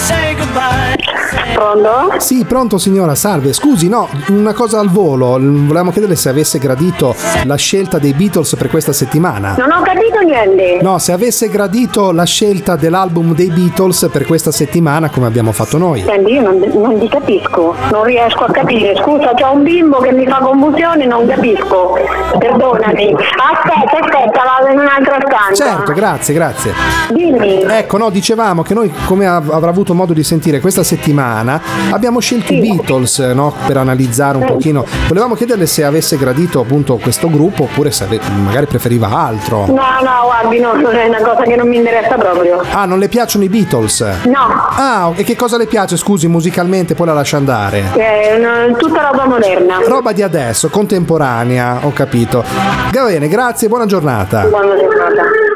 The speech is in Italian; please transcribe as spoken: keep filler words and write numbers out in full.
Pronto? Sì, pronto signora, salve. Scusi, no, una cosa al volo. Volevamo chiederle se avesse gradito la scelta dei Beatles per questa settimana. Non ho capito niente. No, se avesse gradito la scelta dell'album dei Beatles per questa settimana come abbiamo fatto noi. Senti, io non, non ti capisco, non riesco a capire. Scusa, c'ho un bimbo che mi fa confusione, non capisco. Perdonami. Aspetta, aspetta, vado in un'altra stanza. Certo, grazie, grazie. Dimmi. Ecco, no, dicevamo che noi, come av- avrà avuto modo di sentire questa settimana, abbiamo scelto Sì. i Beatles, no, per analizzare un Sì. pochino. Volevamo chiederle se avesse gradito appunto questo gruppo oppure se ave- magari preferiva altro. No, no, guardi, no, non è una cosa che non mi interessa proprio. Ah, non le piacciono i Beatles? No, Ah, e che cosa le piace, scusi, musicalmente, poi la lascia andare? è una- tutta roba moderna. Roba di adesso, contemporanea, ho capito. Va bene, grazie, buona giornata. Buona giornata.